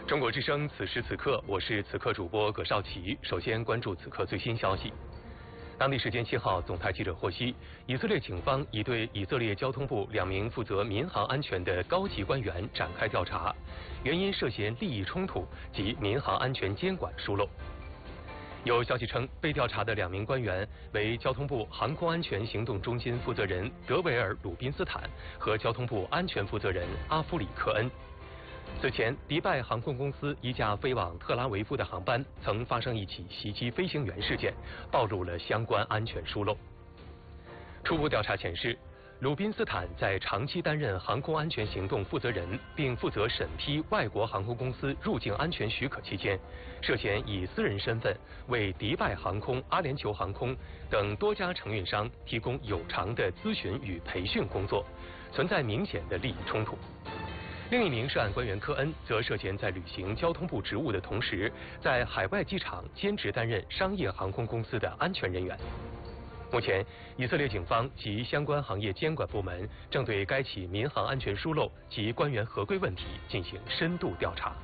中国之声，此时此刻，我是此刻主播葛少奇。首先关注此刻最新消息。当地时间7号，总台记者获悉，以色列警方已对以色列交通部2名负责民航安全的高级官员展开调查，原因涉嫌利益冲突及民航安全监管疏漏。有消息称，被调查的2名官员为交通部航空安全行动中心负责人德维尔·鲁宾斯坦和交通部安全负责人阿夫里克恩。此前，迪拜航空公司一架飞往特拉维夫的航班曾发生一起袭击飞行员事件，暴露了相关安全疏漏。初步调查显示，鲁宾斯坦在长期担任航空安全行动负责人，并负责审批外国航空公司入境安全许可期间，涉嫌以私人身份为迪拜航空、阿联酋航空等多家承运商提供有偿的咨询与培训工作，存在明显的利益冲突。另一名涉案官员科恩则涉嫌在履行交通部职务的同时，在海外机场兼职担任商业航空公司的安全人员。目前，以色列警方及相关行业监管部门正对该起民航安全疏漏及官员合规问题进行深度调查。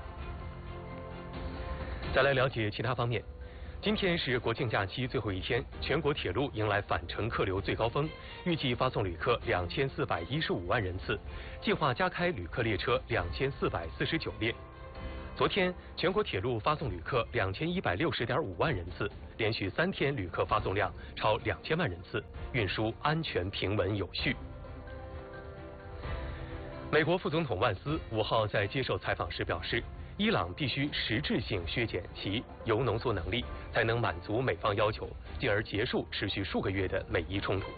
再来了解其他方面。今天是国庆假期最后一天，全国铁路迎来返程客流最高峰，预计发送旅客2415万人次，计划加开旅客列车2449列。昨天，全国铁路发送旅客2160.5万人次，连续3天旅客发送量超2000万人次，运输安全平稳有序。美国副总统万斯5号在接受采访时表示，伊朗必须实质性削减其铀浓缩能力，才能满足美方要求，进而结束持续数个月的美伊冲突。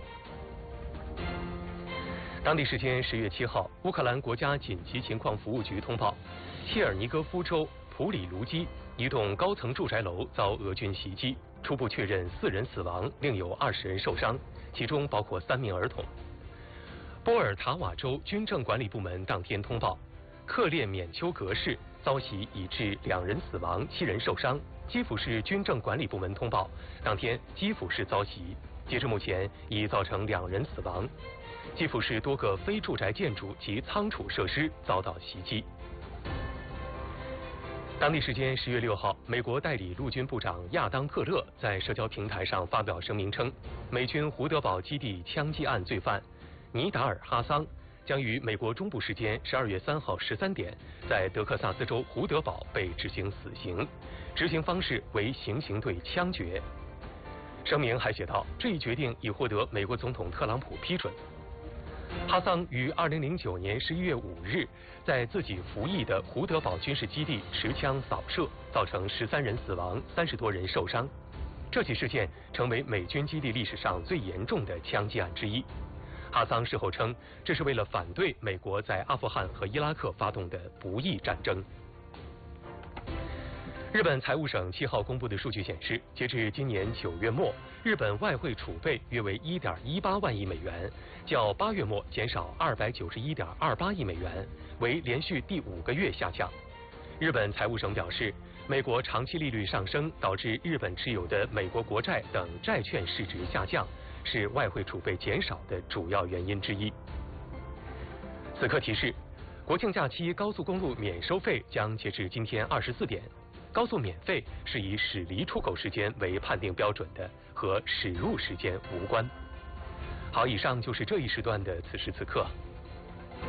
当地时间10月7号，乌克兰国家紧急情况服务局通报，切尔尼戈夫州普里卢基一栋高层住宅楼遭俄军袭击，初步确认4人死亡，另有20人受伤，其中包括3名儿童。波尔塔瓦州军政管理部门当天通报，克列缅丘格市遭袭已致2人死亡，7人受伤。基辅市军政管理部门通报，当天基辅市遭袭，截至目前已造成2人死亡。基辅市多个非住宅建筑及仓储设施遭到袭击。当地时间10月6号，美国代理陆军部长亚当·特勒在社交平台上发表声明称，美军胡德堡基地枪击案罪犯尼达尔·哈桑将于美国中部时间12月3号13点，在德克萨斯州胡德堡被执行死刑，执行方式为行刑队枪决。声明还写道，这一决定已获得美国总统特朗普批准。哈桑于2009年11月5日在自己服役的胡德堡军事基地持枪扫射，造成13人死亡，30多人受伤。这起事件成为美军基地历史上最严重的枪击案之一。哈桑事后称，这是为了反对美国在阿富汗和伊拉克发动的不义战争。日本财务省7号公布的数据显示，截至今年9月末，日本外汇储备约为1.18万亿美元，较8月末减少291.28亿美元，为连续第5个月下降。日本财务省表示，美国长期利率上升导致日本持有的美国国债等债券市值下降，是外汇储备减少的主要原因之一。此刻提示，国庆假期高速公路免收费将截至今天24点。高速免费是以驶离出口时间为判定标准的，和驶入时间无关。好，以上就是这一时段的此时此刻。